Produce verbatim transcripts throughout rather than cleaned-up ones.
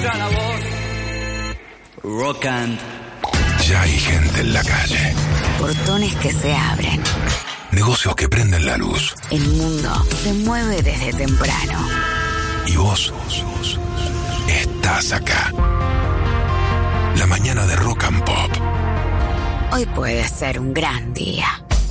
escucha la voz. Rock and. Ya hay gente en la calle. Portones que se abren. Negocios que prenden la luz. El mundo se mueve desde temprano. Y vos estás acá. La mañana de Rock and Pop. Hoy puede ser un gran día.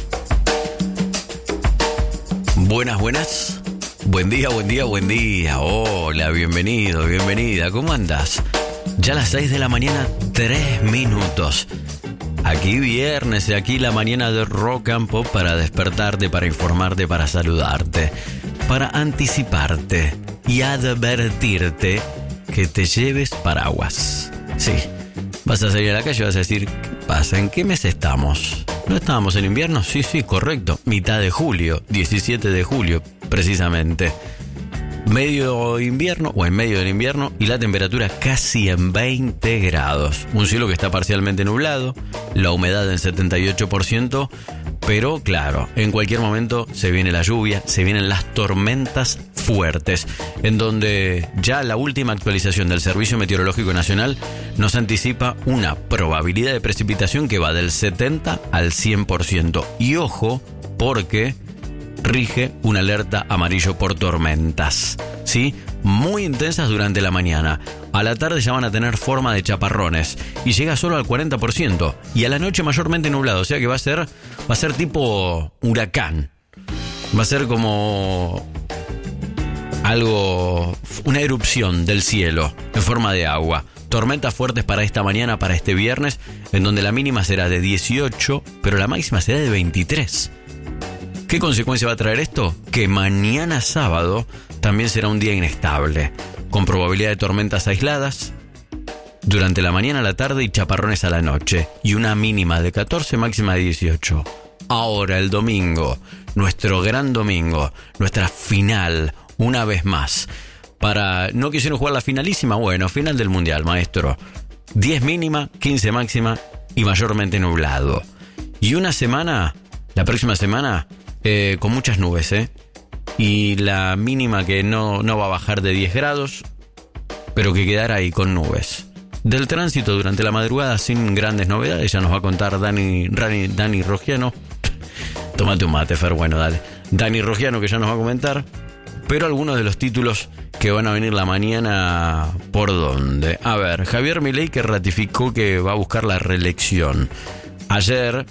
Buenas, buenas. Buen día, buen día, buen día. Hola, bienvenido, bienvenida. ¿Cómo andas? Ya a las seis de la mañana, tres minutos. Aquí viernes, aquí la mañana de Rock and Pop para despertarte, para informarte, para saludarte, para anticiparte y advertirte que te lleves paraguas. Sí, vas a salir a la calle y vas a decir, ¿qué pasa? ¿En qué mes estamos? ¿No estábamos en invierno? Sí, sí, correcto. Mitad de julio, diecisiete de julio, precisamente. Medio invierno o en medio del invierno y la temperatura casi en veinte grados. Un cielo que está parcialmente nublado, la humedad en setenta y ocho por ciento, pero claro, en cualquier momento se viene la lluvia, se vienen las tormentas fuertes, en donde ya la última actualización del Servicio Meteorológico Nacional nos anticipa una probabilidad de precipitación que va del setenta al cien por ciento. Y ojo, porque rige una alerta amarillo por tormentas, ¿sí? Muy intensas durante la mañana. A la tarde ya van a tener forma de chaparrones y llega solo al cuarenta por ciento. Y a la noche mayormente nublado, o sea que va a ser, va a ser tipo huracán. Va a ser como algo, una erupción del cielo en forma de agua. Tormentas fuertes para esta mañana, para este viernes, en donde la mínima será de dieciocho, pero la máxima será de veintitrés. ¿Qué consecuencia va a traer esto? Que mañana sábado también será un día inestable, con probabilidad de tormentas aisladas durante la mañana, la tarde y chaparrones a la noche, y una mínima de catorce, máxima de dieciocho. Ahora el domingo, nuestro gran domingo, nuestra final, una vez más. Para no quisieron jugar la finalísima, bueno, final del mundial, maestro. diez mínima, quince máxima y mayormente nublado. Y una semana, la próxima semana, Eh, con muchas nubes, ¿eh? Y la mínima que no, no va a bajar de diez grados, pero que quedará ahí con nubes. Del tránsito durante la madrugada sin grandes novedades, ya nos va a contar Dani, Rani, Dani Rogiano. Tómate un mate, Fer, bueno, dale. Dani Rogiano, que ya nos va a comentar. Pero algunos de los títulos que van a venir la mañana, ¿por dónde? A ver, Javier Milei, que ratificó que va a buscar la reelección. Ayer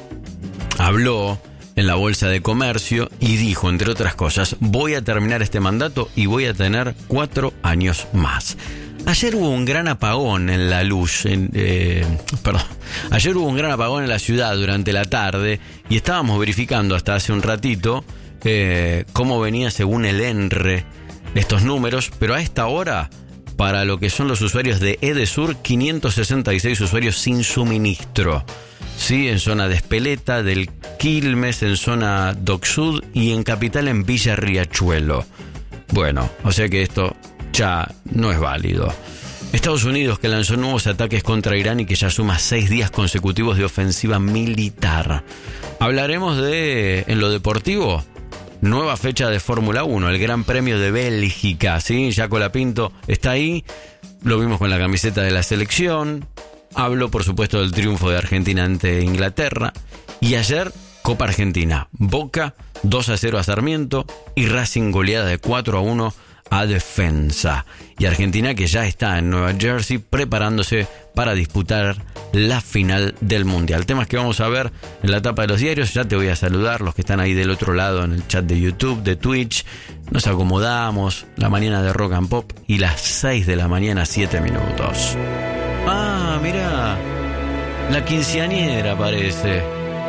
habló en la Bolsa de Comercio y dijo, entre otras cosas, voy a terminar este mandato y voy a tener cuatro años más. Ayer hubo un gran apagón en la luz, en, eh, perdón, ayer hubo un gran apagón en la ciudad durante la tarde y estábamos verificando hasta hace un ratito eh, cómo venía según el ENRE estos números, pero a esta hora, para lo que son los usuarios de Edesur, quinientos sesenta y seis usuarios sin suministro. Sí, en zona de Espeleta, del Quilmes, en zona Doc Sud y en Capital, en Villa Riachuelo. Bueno, o sea que esto ya no es válido. Estados Unidos, que lanzó nuevos ataques contra Irán y que ya suma seis días consecutivos de ofensiva militar. Hablaremos de, en lo deportivo, nueva fecha de Fórmula uno, el Gran Premio de Bélgica, ¿sí? Jaco Lapinto está ahí, lo vimos con la camiseta de la selección. Hablo, por supuesto, del triunfo de Argentina ante Inglaterra. Y ayer, Copa Argentina. Boca, dos a cero a Sarmiento. Y Racing goleada de cuatro a uno a Defensa. Y Argentina, que ya está en Nueva Jersey preparándose para disputar la final del Mundial. Temas que vamos a ver en la tapa de los diarios. Ya te voy a saludar, los que están ahí del otro lado en el chat de YouTube, de Twitch. Nos acomodamos. La mañana de Rock and Pop. Y las seis de la mañana, siete minutos. Ah, mira, la quinceañera parece.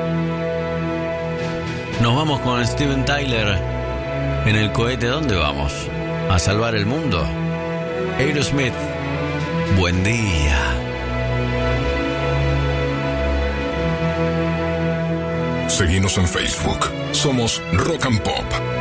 Nos vamos con Steven Tyler en el cohete. ¿Dónde vamos? ¿A salvar el mundo? Aerosmith, buen día. Seguinos en Facebook. Somos Rock and Pop.